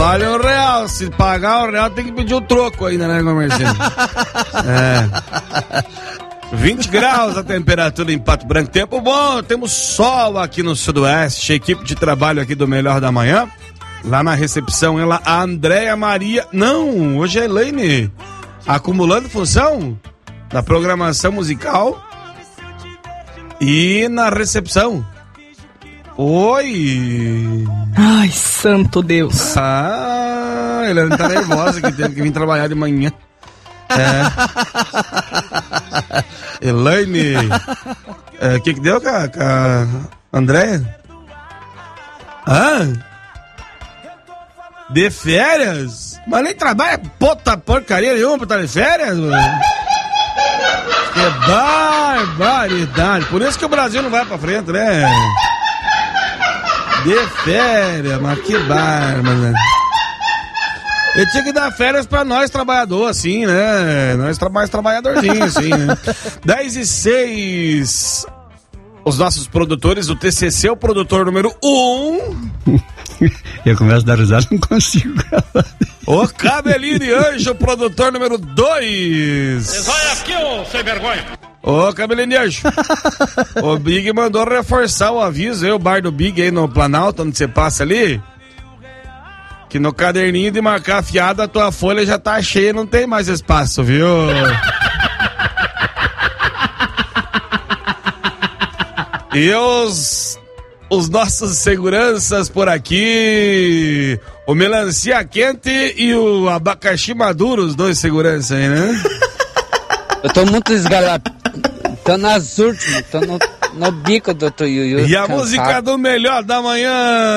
vale R$1. Se pagar R$1, tem que pedir o troco ainda, né, comerciante? 20 graus a temperatura em Pato Branco. Tempo bom, temos sol aqui no sudoeste. Equipe de trabalho aqui do Melhor da Manhã. Lá na recepção, ela, a Andréia Maria. Não, hoje é a Elaine. Acumulando função na programação musical e na recepção. Oi! Ai, santo Deus! Ela tá nervosa que teve que vir trabalhar de manhã. Elaine, o que deu com a Andréia? De férias? Mas nem trabalha porcaria nenhuma pra estar de férias, mano. Que barbaridade. Por isso que o Brasil não vai pra frente, né? De férias, mas que bárbaro. Eu tinha que dar férias pra nós trabalhadores, assim, né? Nós mais trabalhadorzinhos, assim, né? 10:06. Os nossos produtores, o TCC, o produtor número 1. Eu começo a dar risada, não consigo gravar. O Cabelinho de Anjo, produtor número 2. Olha aqui, ô sem vergonha. Ô, Cabelinho de Anjo. O Big mandou reforçar o aviso aí, o bar do Big aí no Planalto, onde você passa ali. Que no caderninho de marcar fiado a tua folha já tá cheia, não tem mais espaço, viu? E os nossos seguranças por aqui, o melancia quente e o abacaxi maduro, os dois seguranças aí, né? Eu tô muito desgalado, tô nas últimas, tô no bico do Yuyu. E a música do Melhor da Manhã.